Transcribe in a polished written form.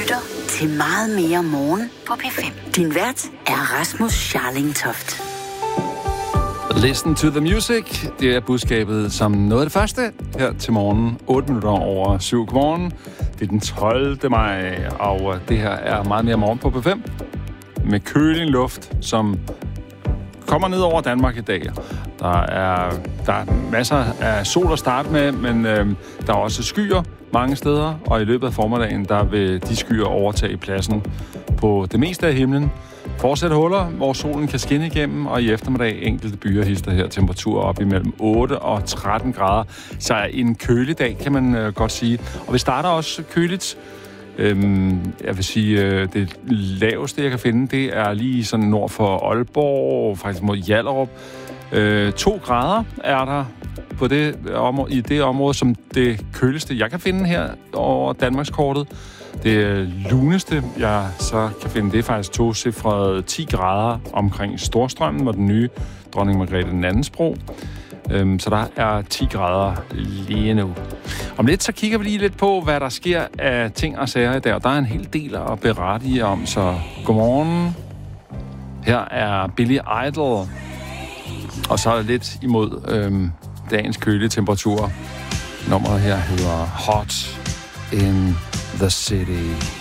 lytter til Meget mere morgen på P5. Din vært er Rasmus Scharlingtoft. Listen to the music. Det er budskabet som noget af det første her til morgen. 8 minutter over 7. Godmorgen. Det er den 12. maj, og det her er Meget mere morgen på P5. Med kølig luft, som kommer ned over Danmark i dag. Der er masser af sol at starte med, men der er også skyer mange steder, og i løbet af formiddagen, der vil de skyer overtage pladsen på det meste af himlen. Fortsæt huller, hvor solen kan skinne igennem, og i eftermiddag enkelte byer hister her temperaturer op imellem 8 og 13 grader. Så en kølig dag, kan man godt sige. Og vi starter også køligt. Jeg vil sige, det laveste, jeg kan finde, det er lige sådan nord for Aalborg, faktisk mod Hjallerup. 2 grader er der på i det område, som det køligste, jeg kan finde her over Danmarkskortet. Det luneste, jeg så kan finde, det er faktisk tocifrede 10 grader omkring Storstrømmen og den nye Dronning Margrethe den andens bro. Så der er 10 grader lige nu. Om lidt, så kigger vi lige lidt på, hvad der sker af ting og sager i dag. Der er en hel del at berette om, så godmorgen. Her er Billy Idol. Og så er det lidt imod dagens kølige temperatur. Nummeret her hedder Hot in the City.